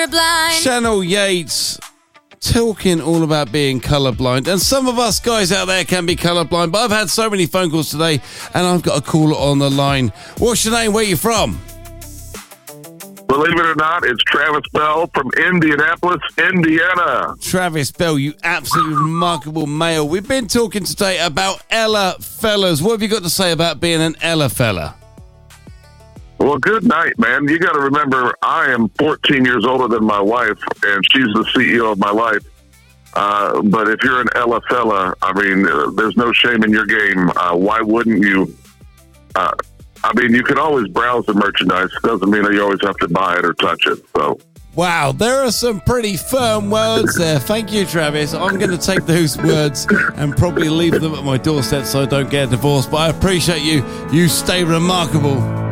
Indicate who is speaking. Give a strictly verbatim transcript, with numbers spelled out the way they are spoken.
Speaker 1: colorblind.
Speaker 2: Channel Yates talking all about being colorblind. And some of us guys out there can be colorblind, but I've had so many phone calls today and I've got a caller on the line. What's your name? Where are you from?
Speaker 3: Believe it or not, it's Travis Bell from Indianapolis, Indiana.
Speaker 2: Travis Bell, you absolutely remarkable male. We've been talking today about Ella fellas. What have you got to say about being an Ella fella?
Speaker 3: Well, good night, man. You got to remember, I am fourteen years older than my wife, and she's the C E O of my life. Uh, but if you're an Ella fella, I mean, uh, there's no shame in your game. Uh, why wouldn't you? Uh, I mean, you can always browse the merchandise. Doesn't mean that you always have to buy it or touch it. So,
Speaker 2: wow, there are some pretty firm words there. Thank you, Travis. I'm going to take those words and probably leave them at my doorstep so I don't get a divorce. But I appreciate you. You stay remarkable.